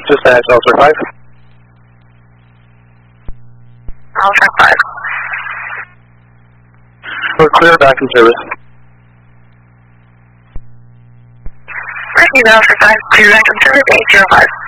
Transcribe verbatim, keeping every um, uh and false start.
Dispatch, Alpha five. Alpha five. We're clear back in service. Receive Alpha five, clear back in service, eight zero five.